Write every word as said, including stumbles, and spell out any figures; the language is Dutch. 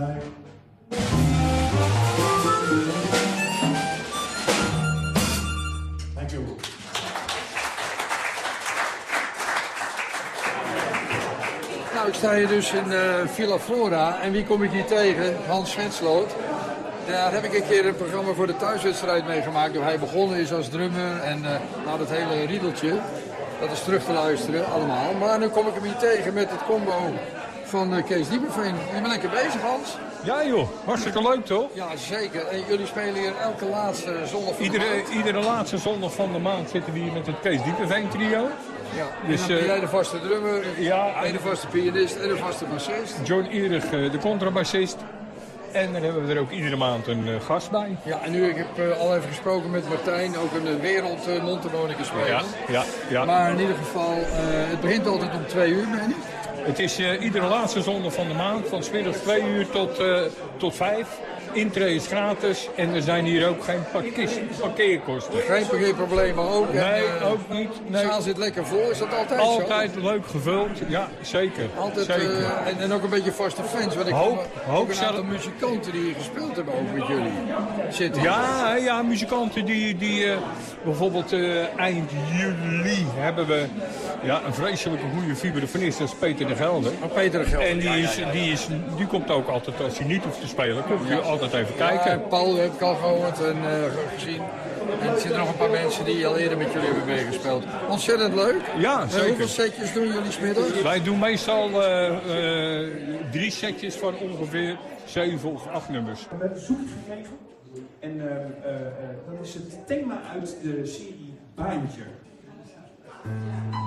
Thank you. Nou, ik sta hier dus in uh, Villa Flora en wie kom ik hier tegen? Hans Svensloot. Daar heb ik een keer een programma voor de thuiswedstrijd meegemaakt. Door hij begonnen is als drummer en uh, nou dat hele riedeltje. Dat is terug te luisteren allemaal. Maar nu kom ik hem hier tegen met het combo van uh, Kees Diepenveen. Je bent lekker bezig, Hans? Ja joh, hartstikke leuk toch? Ja, zeker. En jullie spelen hier elke laatste zondag van iedere, de maand? Iedere laatste zondag van de maand zitten we hier met het Kees Diepenveen trio. Ja, dus, en dan ben jij uh, de vaste drummer, ja, en de vaste pianist en de vaste bassist. John Ierich, de contrabassist. En dan hebben we er ook iedere maand een uh, gast bij. Ja, en nu ik heb uh, al even gesproken met Martijn, ook een wereld uh, mondharmonica speler. Ja, ja, ja. Maar in ieder geval, uh, het begint altijd om twee uur, meen ik? Het is uh, iedere laatste zondag van de maand, van 's middags twee uur tot, uh, tot vijf. Intree is gratis en er zijn hier ook geen parkeer, parkeerkosten. Geen parkeerproblemen ook? Nee, en, uh, ook niet. Nee. De zaal zit lekker vol, is dat altijd, altijd zo? leuk gevuld, ja, zeker. Altijd, zeker. Uh, en, en ook een beetje vaste fans, want ik hoop, hoop ook een aantal muzikanten die hier gespeeld hebben ook met jullie zitten. Ja, ja, muzikanten die, die uh, bijvoorbeeld uh, eind juli hebben we ja, een vreselijke goede vibrafonist, dat is Peter de Gelder. Oh, Peter de Gelder. En die, is, ja, ja, ja. Die, is, die komt ook altijd, als hij niet hoeft te spelen, komt hij ja. altijd even kijken. Ja, Paul heb ik al gehoord en uh, gezien. En er zitten nog een paar mensen die al eerder met jullie hebben meegespeeld. Ontzettend leuk. Ja, zeker. Uh, hoeveel setjes doen jullie 's middags? Wij doen meestal uh, uh, drie setjes van ongeveer zeven of acht nummers. We hebben zoekers gekregen. En uh, uh, uh, dat is het thema uit de serie Baantje.